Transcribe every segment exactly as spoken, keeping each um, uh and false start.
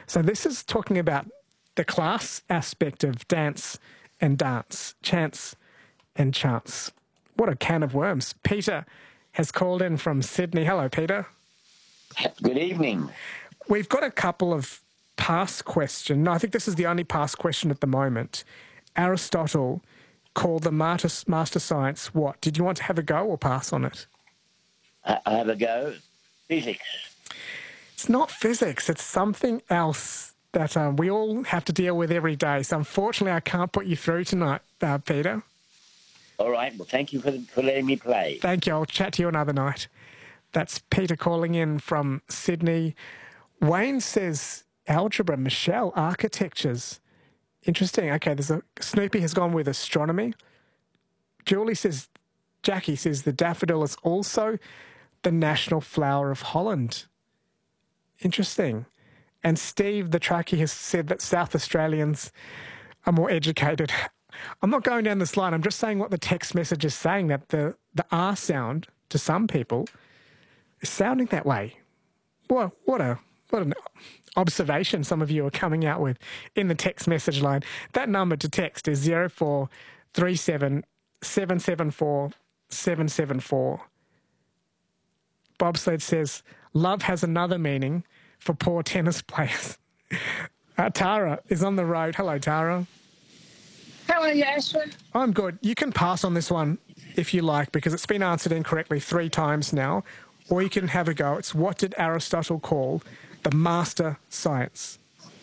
So this is talking about the class aspect of dance and dance, chance and chance. What a can of worms. Peter has called in from Sydney. Hello, Peter. Good evening. We've got a couple of past questions. No, I think this is the only past question at the moment. Aristotle called the master, master science what? Did you want to have a go or pass on it? I I have a go. Physics. It's not physics. It's something else that um, we all have to deal with every day. So unfortunately, I can't put you through tonight, uh, Peter. All right. Well, thank you for, for letting me play. Thank you. I'll chat to you another night. That's Peter calling in from Sydney. Wayne says algebra. Michelle, architectures. Interesting. Okay, there's a Snoopy has gone with astronomy. Julie says, Jackie says the daffodil is also the national flower of Holland. Interesting. And Steve, the truckie, has said that South Australians are more educated. I'm not going down this line. I'm just saying what the text message is saying, that the, the R sound to some people is sounding that way. What, what a what an observation some of you are coming out with in the text message line. That number to text is zero four three seven seven seven four seven seven four. Bobsled says, love has another meaning for poor tennis players. Uh, Tara is on the road. Hello, Tara. How are you, Ashwin? I'm good. You can pass on this one if you like, because it's been answered incorrectly three times now, or you can have a go. It's what did Aristotle call the master science?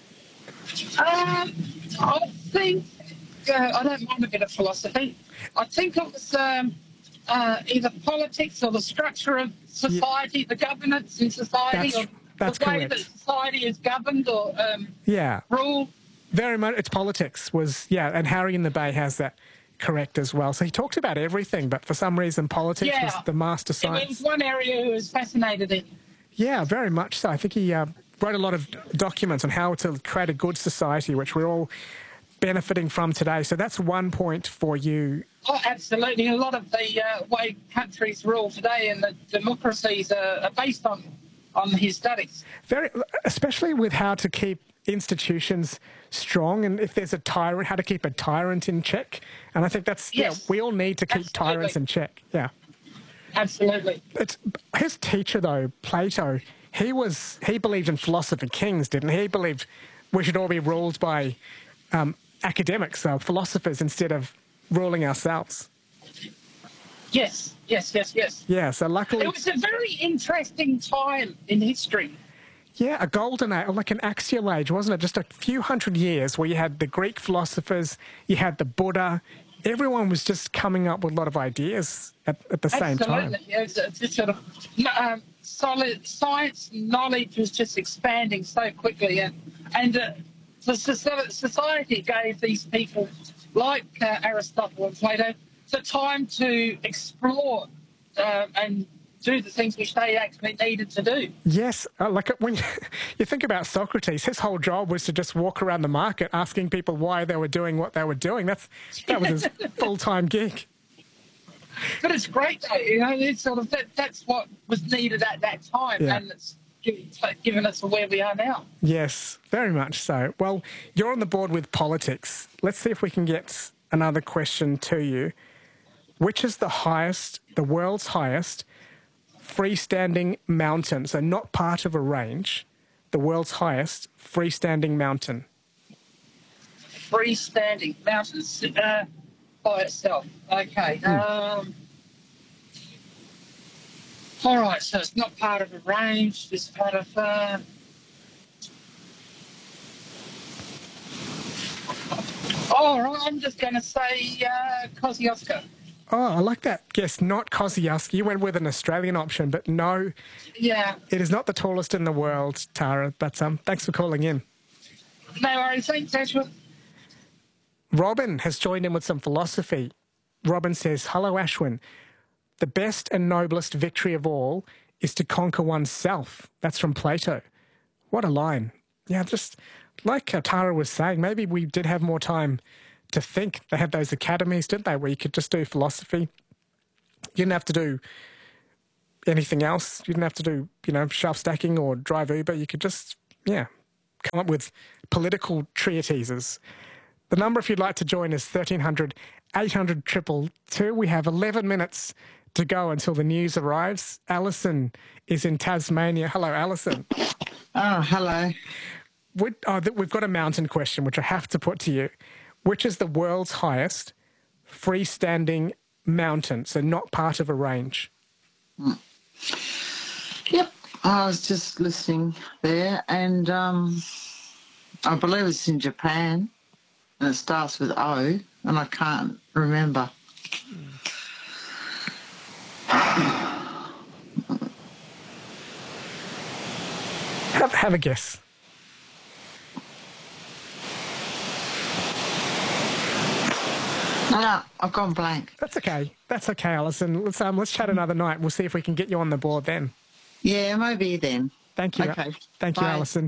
Um, I think, uh, I don't mind a bit of philosophy. I think it was um, uh, either politics or the structure of society, yeah. the governance in society, That's, or that's the way correct. that society is governed or um, yeah. ruled. Very much. It's politics was, yeah, and Harry in the Bay has that correct as well. So he talked about everything, but for some reason politics yeah. was the master It science. was one area he was fascinated in. Yeah, very much so. I think he uh, wrote a lot of documents on how to create a good society, which we're all benefiting from today. So that's one point for you. Oh, absolutely. A lot of the uh, way countries rule today and the democracies are, are based on, on his studies. Very, especially with how to keep institutions strong, and if there's a tyrant, how to keep a tyrant in check. And I think that's, yes, yeah, we all need to keep absolutely. tyrants in check. Yeah. Absolutely. It's, his teacher, though, Plato, he was he believed in philosopher kings, didn't he? He believed we should all be ruled by um, academics, uh, philosophers, instead of ruling ourselves. Yes, yes, yes, yes. Yeah, so luckily... It was a very interesting time in history. Yeah, a golden age, like an axial age, wasn't it? Just a few hundred years where you had the Greek philosophers, you had the Buddha. Everyone was just coming up with a lot of ideas at, at the same time. Absolutely. Yeah, it's, it's just sort of um, solid science knowledge was just expanding so quickly, and and uh, the society gave these people like uh, Aristotle and Plato the time to explore uh, and do the things which they actually needed to do. Yes, uh, like when you think about Socrates, his whole job was to just walk around the market asking people why they were doing what they were doing. That's that was his full-time gig. But it's great, though. You know, it's sort of that, that's what was needed at that time, yeah. and it's given us where we are now. Yes, very much so. Well, you're on the board with politics. Let's see if we can get another question to you. Which is the highest, the world's highest freestanding mountain, so not part of a range, the world's highest freestanding mountain? Freestanding mountains uh, by itself. Okay. Hmm. Um, all right, so it's not part of a range, it's part of... Uh, all right, I'm just going to say uh, Kosciuszko. Oh, I like that. Yes, not Kosciuszko. You went with an Australian option, but no. Yeah. It is not the tallest in the world, Tara, but um, thanks for calling in. No worries. Thanks, Ashwin. Robin has joined in with some philosophy. Robin says, hello, Ashwin. The best and noblest victory of all is to conquer oneself. That's from Plato. What a line. Yeah, just like uh, Tara was saying, maybe we did have more time to think. They had those academies, didn't they, where you could just do philosophy. You didn't have to do anything else. You didn't have to do, you know, shelf stacking or drive Uber. You could just, yeah, come up with political treatises. The number, if you'd like to join, is thirteen hundred, eight hundred, two two two. We have eleven minutes to go until the news arrives. Alison is in Tasmania. Hello, Alison. Oh, hello. We, oh, we've got a mountain question, which I have to put to you. Which is the world's highest freestanding mountain, so not part of a range? Mm. Yep, I was just listening there, and um, I believe it's in Japan, and it starts with O, and I can't remember. Have, have a guess. No, I've gone blank. That's okay. That's okay, Alison. Let's um, let's chat another night. We'll see if we can get you on the board then. Yeah, maybe then. Thank you. Okay. Thank you, Bye. Alison.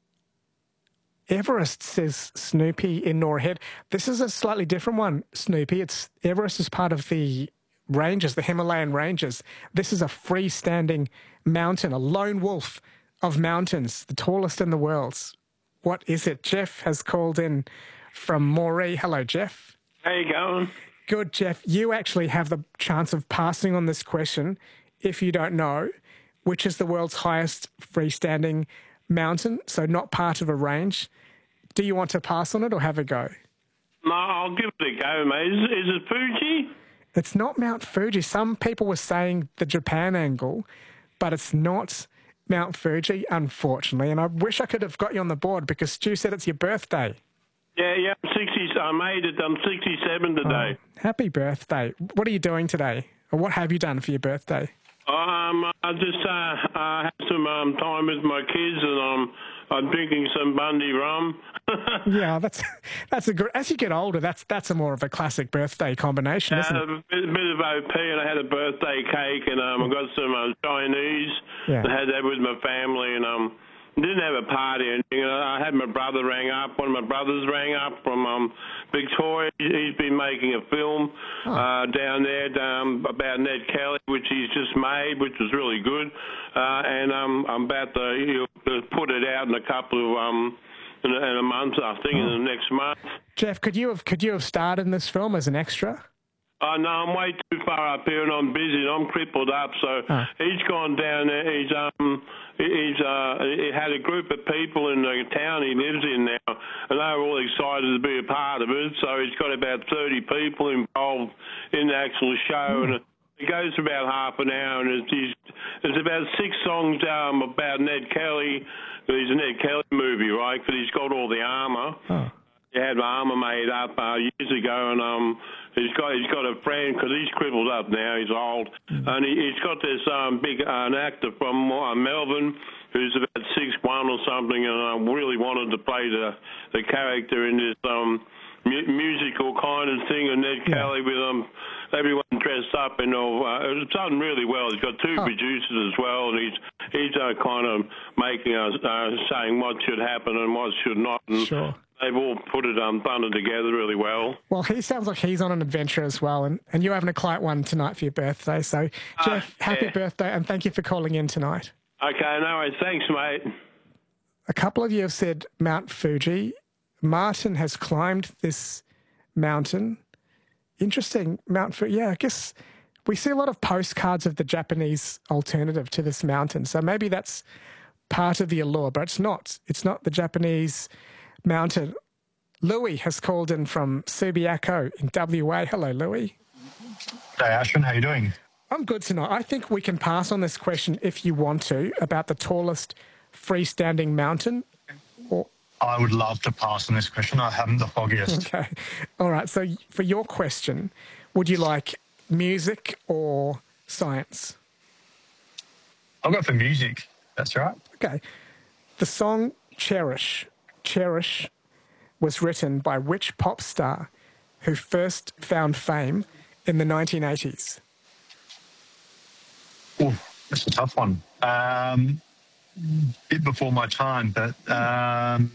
Everest, says Snoopy in Nora Head. This is a slightly different one, Snoopy. It's Everest is part of the ranges, the Himalayan ranges. This is a freestanding mountain, a lone wolf of mountains, the tallest in the world. What is it? Jeff has called in from Moree. Hello, Jeff. How you going? Good, Jeff. You actually have the chance of passing on this question if you don't know, which is the world's highest freestanding mountain, so not part of a range. Do you want to pass on it or have a go? No, I'll give it a go, mate. Is, is it Fuji? It's not Mount Fuji. Some people were saying the Japan angle, but it's not Mount Fuji, unfortunately. And I wish I could have got you on the board because Stu said it's your birthday. Yeah, yeah, I'm sixty. I made it. I'm sixty-seven today. Oh, happy birthday. What are you doing today? Or what have you done for your birthday? Um, I just uh, I had some um, time with my kids, and um, I'm drinking some Bundy rum. Yeah, that's that's a good. As you get older, that's that's a more of a classic birthday combination, isn't uh, it? A bit, a bit of O P, and I had a birthday cake, and um, I got some uh, Chinese. Yeah. I had that with my family, and um. Didn't have a party or anything. I had my brother rang up. One of my brothers rang up from um, Victoria. He's been making a film oh. uh, down there um, about Ned Kelly, which he's just made, which was really good. Uh, and um, I'm about to, you know, to put it out in a couple of um, in, a, in a month. I think oh. in the next month. Jeff, could you have could you have starred in this film as an extra? Oh, no, I'm way too far up here and I'm busy and I'm crippled up. So oh. he's gone down there. He's um he's uh he had a group of people in the town he lives in now, and they were all excited to be a part of it. So he's got about thirty people involved in the actual show, mm. and it, it goes for about half an hour. And it's he's, there's about six songs um about Ned Kelly. He's a Ned Kelly movie, right? Because he's got all the armour. Oh. He had armour made up uh, years ago, and um. He's got he's got a friend because he's crippled up now. He's old, mm. and he, he's got this um, big uh, an actor from uh, Melbourne who's about six one or something, and I really wanted to play the the character in this um, mu- musical kind of thing. And Ned yeah. Kelly with um everyone dressed up, and all. Uh, it's done really well. He's got two oh. producers as well, and he's he's uh, kind of making us uh, saying what should happen and what should not. And, sure. They've all put it, um, done it together really well. Well, he sounds like he's on an adventure as well, and, and you're having a quiet one tonight for your birthday. So, Jeff, uh, happy yeah. birthday, and thank you for calling in tonight. Okay, no worries. Thanks, mate. A couple of you have said Mount Fuji. Martin has climbed this mountain. Interesting, Mount Fuji. Yeah, I guess we see a lot of postcards of the Japanese alternative to this mountain. So maybe that's part of the allure, but it's not. It's not the Japanese mountain. Louis has called in from Subiaco in W A. Hello, Louis. Hey, Ashwin, how you doing? I'm good tonight. I think we can pass on this question if you want to about the tallest freestanding mountain. Or... I would love to pass on this question. I haven't the foggiest. Okay. All right. So for your question, would you like music or science? I'll go for music. That's right. Okay. The song Cherish. Cherish was written by which pop star who first found fame in the nineteen eighties? Oh, that's a tough one. Um, bit before my time, but um,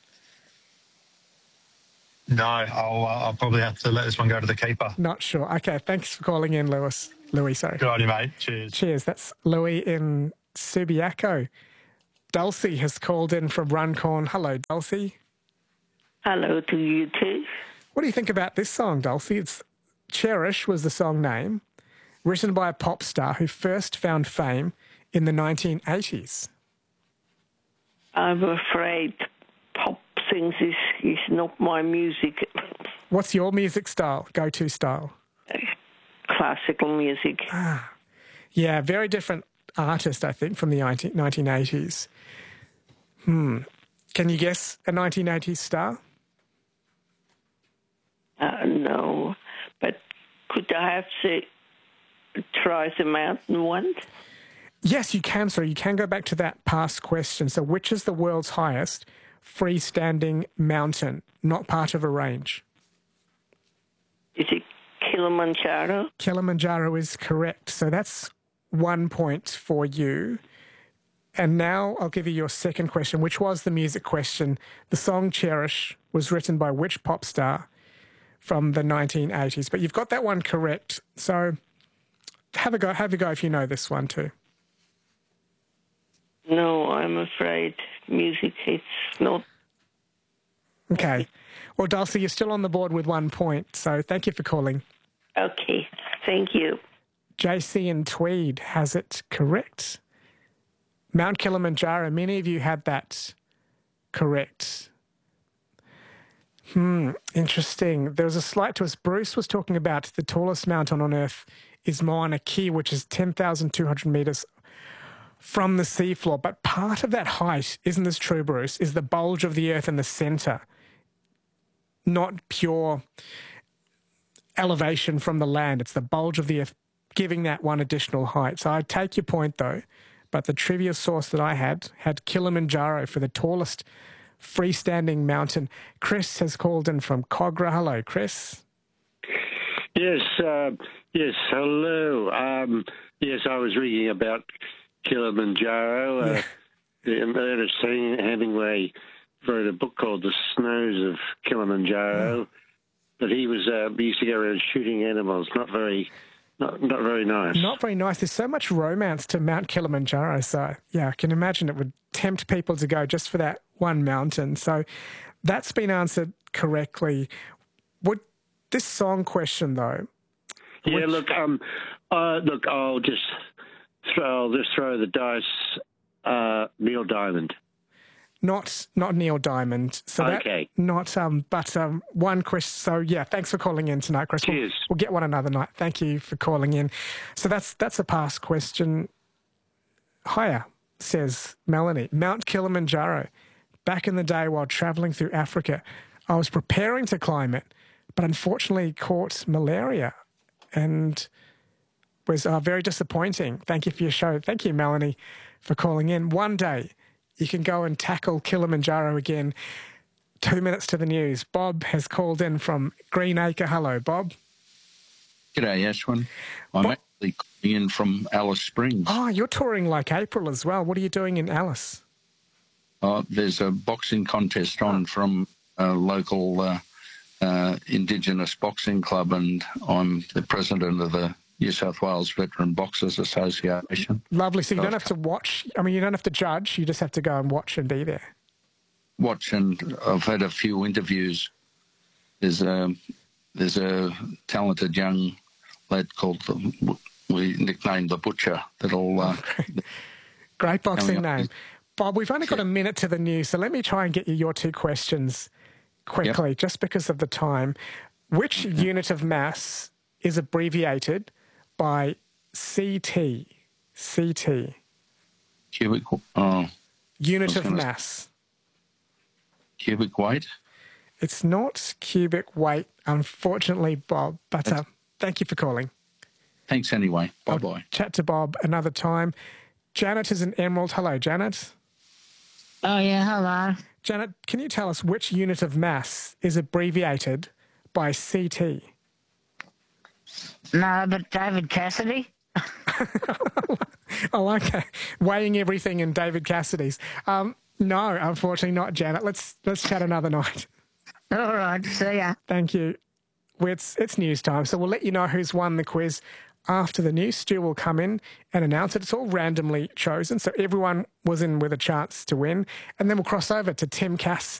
no, I'll, I'll probably have to let this one go to the keeper. Not sure. Okay, thanks for calling in, Lewis. Louis, sorry. Good on you, mate. Cheers. Cheers. That's Louis in Subiaco. Dulcie has called in from Runcorn. Hello, Dulcie. Hello to you too. What do you think about this song, Dulcie? It's Cherish was the song name, written by a pop star who first found fame in the nineteen eighties. I'm afraid pop things is, is not my music. What's your music style, go-to style? Classical music. Ah, yeah, very different artist, I think, from the nineteen eighties. Hmm. Can you guess a nineteen eighties star? Uh, no, but could I have to try the mountain one? Yes, you can, sir. You can go back to that past question. So which is the world's highest freestanding mountain, not part of a range? Is it Kilimanjaro? Kilimanjaro is correct. So that's one point for you. And now I'll give you your second question, which was the music question. The song Cherish was written by which pop star from the nineteen eighties? But you've got that one correct. So have a go, have a go if you know this one too. No, I'm afraid music it's not. Okay. Well, Dulcie, you're still on the board with one point, so thank you for calling. Okay, thank you. J C in Tweed has it correct. Mount Kilimanjaro, many of you had that correct. Hmm, interesting. There was a slight twist. Bruce was talking about the tallest mountain on Earth is Mauna Kea, which is ten thousand two hundred metres from the seafloor. But part of that height, isn't this true, Bruce, is the bulge of the Earth in the centre, not pure elevation from the land. It's the bulge of the Earth giving that one additional height. So I take your point, though, but the trivia source that I had had Kilimanjaro for the tallest freestanding mountain. Chris has called in from Cogra. Hello, Chris. Yes, uh, yes, hello. Um, yes, I was reading about Kilimanjaro. Uh, Yeah. Ernest Hemingway wrote a book called The Snows of Kilimanjaro, Oh. but he was uh, he used to go around shooting animals. Not very, not not very nice. Not very nice. There's so much romance to Mount Kilimanjaro. So, yeah, I can imagine it would tempt people to go just for that one mountain. So that's been answered correctly. Would this song question, though? Yeah, which- look, um, uh, look, I'll just throw, I'll just throw the dice. Uh, Neil Diamond. Not not Neil Diamond. So that, Okay. not um, but um, one question. So yeah, thanks for calling in tonight, Chris. We'll, Cheers. we'll get one another night. Thank you for calling in. So that's that's a past question. Higher, says Melanie. Mount Kilimanjaro. Back in the day, while travelling through Africa, I was preparing to climb it, but unfortunately caught malaria, and was uh, very disappointing. Thank you for your show. Thank you, Melanie, for calling in. One day, you can go and tackle Kilimanjaro again. Two minutes to the news. Bob has called in from Greenacre. Hello, Bob. G'day, Ashwin. I'm Bo- actually calling in from Alice Springs. Oh, you're touring like April as well. What are you doing in Alice? Uh, there's a boxing contest on from a local uh, uh, Indigenous boxing club, and I'm the president of the New South Wales Veteran Boxers Association. Lovely. So you don't have to watch. I mean, you don't have to judge. You just have to go and watch and be there. Watch, and I've had a few interviews. There's a, there's a talented young lad called, the, we nicknamed the Butcher, that'll... Uh, Great boxing Coming up. name. Bob, we've only got a minute to the news, so let me try and get you your two questions quickly, Yep. just because of the time. Which unit of mass is abbreviated by C T? C T. cubic, uh, Unit was of gonna- mass. cubic weight. It's not cubic weight, unfortunately, Bob, but uh, thank you for calling. Thanks anyway. I'll Bye-bye. chat to Bob another time. Janet is in Emerald. Hello, Janet. Oh, yeah, hello. Janet, can you tell us which unit of mass is abbreviated by C T? No, but David Cassidy? I like that. Weighing everything in David Cassidy's. Um, no, unfortunately not, Janet. Let's let's chat another night. All right, see ya. Thank you. Well, It's, it's news time, so we'll let you know who's won the quiz after the news, Stu will come in and announce it. It's all randomly chosen, so everyone was in with a chance to win. And then we'll cross over to Tim Cass